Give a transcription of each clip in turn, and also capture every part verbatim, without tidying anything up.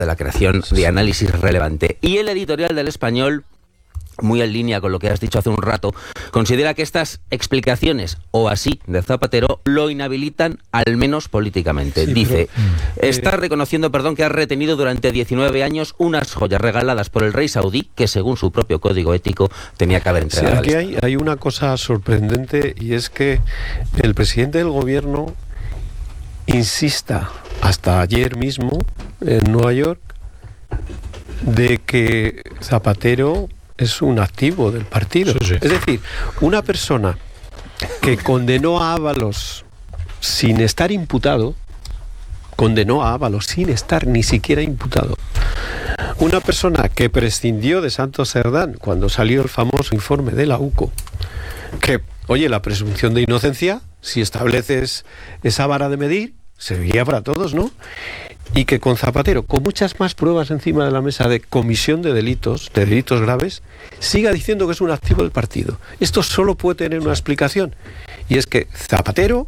de la creación de análisis relevante. Y el editorial del Español, muy en línea con lo que has dicho hace un rato, considera que estas explicaciones, o así, de Zapatero, lo inhabilitan, al menos políticamente. Sí, dice, pero, está reconociendo, perdón, que ha retenido durante diecinueve años unas joyas regaladas por el rey saudí que, según su propio código ético, tenía que haber entregado. Sí, aquí hay, hay una cosa sorprendente, y es que el presidente del gobierno insista, hasta ayer mismo, en Nueva York, de que Zapatero es un activo del partido. Sí, sí. Es decir, una persona que condenó a Ábalos sin estar imputado, condenó a Ábalos sin estar ni siquiera imputado. Una persona que prescindió de Santos Cerdán cuando salió el famoso informe de la U C O, que, oye, la presunción de inocencia, si estableces esa vara de medir, serviría para todos, ¿no? Y que con Zapatero, con muchas más pruebas encima de la mesa de comisión de delitos, de delitos graves, siga diciendo que es un activo del partido. Esto solo puede tener una explicación, y es que Zapatero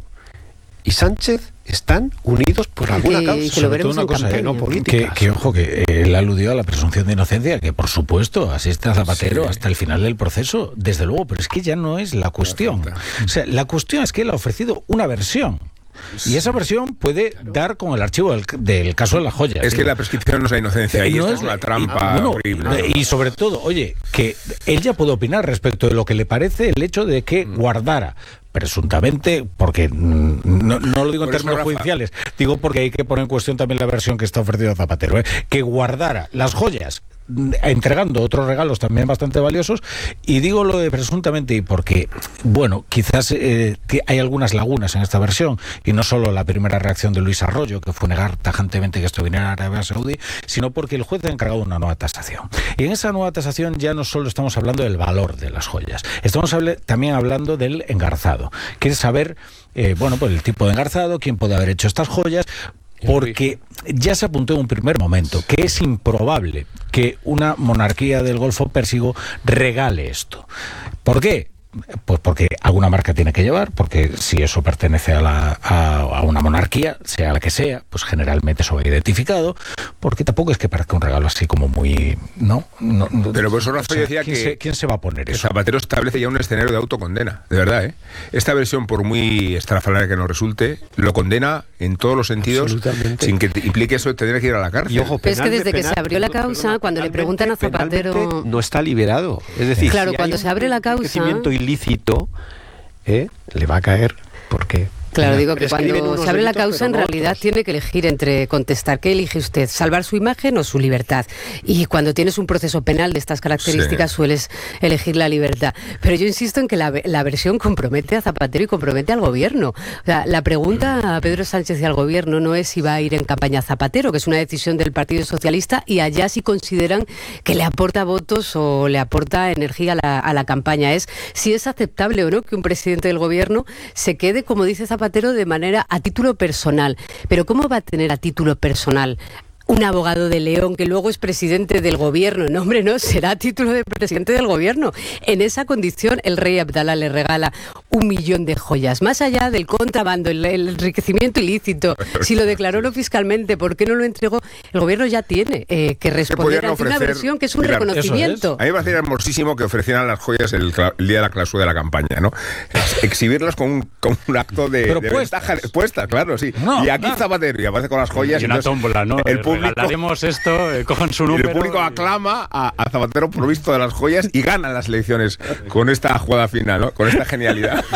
y Sánchez están unidos por alguna que, causa. Que lo veremos una en cosa campaña. que no política. Que, que ojo, que él aludió a la presunción de inocencia, que por supuesto asiste a Zapatero sí. hasta el final del proceso, desde luego, pero es que ya no es la cuestión. O sea, la cuestión es que él ha ofrecido una versión. Y esa versión puede dar con el archivo del, del caso de la joya. Es ¿sí? que la prescripción no es la inocencia, y no esto es una trampa y, bueno, horrible. Y sobre todo, oye, que él ya puede opinar respecto de lo que le parece el hecho de que guardara, presuntamente, porque no, no lo digo en Por términos judiciales, digo porque hay que poner en cuestión también la versión que está ofreciendo Zapatero, ¿eh? que guardara las joyas, entregando otros regalos también bastante valiosos, y digo lo de presuntamente y porque, bueno, quizás eh, hay algunas lagunas en esta versión, y no solo la primera reacción de Luis Arroyo, que fue negar tajantemente que esto viniera de Arabia Saudí, sino porque el juez ha encargado una nueva tasación. Y en esa nueva tasación ya no solo estamos hablando del valor de las joyas, estamos hable, también hablando del engarzado. Quiere saber, eh, bueno, pues el tipo de engarzado, quién puede haber hecho estas joyas, porque ya se apuntó en un primer momento que es improbable que una monarquía del Golfo Pérsico regale esto. ¿Por qué? Pues porque alguna marca tiene que llevar, porque si eso pertenece a, la, a, a una monarquía, sea la que sea, pues generalmente eso va identificado, porque tampoco es que parezca un regalo así como muy... ¿no? no, no Pero por eso Rafa o sea, decía ¿quién que... Se, ¿Quién se va a poner eso? Zapatero establece ya un escenario de autocondena, de verdad, ¿eh? Esta versión, por muy estrafalaria que nos resulte, lo condena en todos los sentidos, sin que implique eso de tener que ir a la cárcel. Y ojo, penal, es que desde penal, que se abrió la causa, perdón, cuando le preguntan a Zapatero... no está liberado. Es decir, claro, si cuando se abre la causa... ilícito, ¿eh? le va a caer, porque Claro, digo que cuando se abre la causa, en realidad tiene que elegir entre contestar. ¿Qué elige usted? ¿Salvar su imagen o su libertad? Y cuando tienes un proceso penal de estas características, sí, sueles elegir la libertad. Pero yo insisto en que la, la versión compromete a Zapatero y compromete al gobierno. O sea, la pregunta a Pedro Sánchez y al gobierno no es si va a ir en campaña Zapatero, que es una decisión del Partido Socialista, y allá sí consideran que le aporta votos o le aporta energía a la, a la campaña. Es si es aceptable o no que un presidente del gobierno se quede, como dice Zapatero, de manera a título personal. Pero ¿cómo va a tener a título personal un abogado de León que luego es presidente del gobierno? No, hombre, no, será a título de presidente del gobierno. En esa condición, el rey Abdalá le regala un millón de joyas. Más allá del contrabando, el, el enriquecimiento ilícito, si lo declaró no fiscalmente, ¿por qué no lo entregó? El gobierno ya tiene eh, que responder ante una versión que es un claro, reconocimiento. Es. A mí me parece hermosísimo que ofrecieran las joyas el, el día de la clausura de la campaña, ¿no? Exhibirlas con un, con un acto de, Pero de puestas. ventaja. Puestas, claro, sí. No, y aquí no. Zapatero, y aparece con las joyas. Y una tómbola, ¿no? El público, regalaremos esto, eh, cojan su número. Y el público aclama a, a Zapatero provisto de las joyas y gana las elecciones con esta jugada final, ¿no? Con esta genialidad.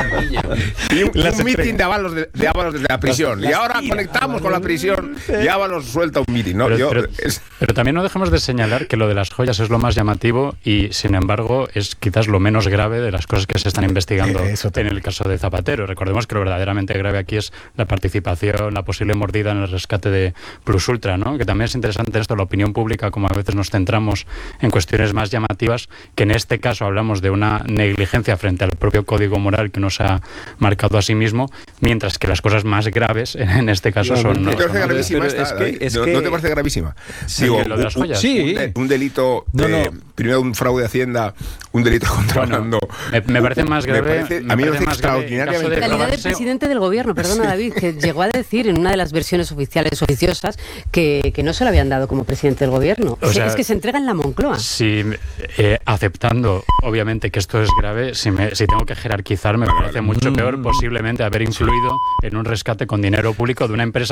Y un, un mitin de Ábalos, de, de Ábalos desde la prisión. Las, las y ahora tira, conectamos con la prisión y Ábalos suelta un mitin, ¿no? Pero, Yo, pero, es... pero también no dejemos de señalar que lo de las joyas es lo más llamativo y, sin embargo, es quizás lo menos grave de las cosas que se están investigando eh, en el caso de Zapatero. Recordemos que lo verdaderamente grave aquí es la participación, la posible mordida en el rescate de Plus Ultra, ¿no? Que también es interesante esto, la opinión pública, como a veces nos centramos en cuestiones más llamativas, que en este caso hablamos de una negligencia frente al propio código moral que nos ha marcado a sí mismo, mientras que las cosas más graves en, en este caso no, son... ¿No te parece son gravísima esta, es que, es ¿No, que... ¿No te parece gravísima? Sí, Digo, lo de las joyas. Sí. Un, de, un delito, no, de, no. primero un fraude de Hacienda, un delito de contrabando. Bueno, me, me parece más grave... Me parece, a mí me parece extraordinariamente grave. La calidad del presidente del gobierno, perdona David, que llegó a decir en una de las versiones oficiales oficiosas que que, que no se lo habían dado como presidente del gobierno. O sea, es que se entrega en la Moncloa. Si, eh, aceptando, obviamente, que esto es grave, si, me, si tengo que jerarquizar, me parece mucho peor posiblemente haber influido en un rescate con dinero público de una empresa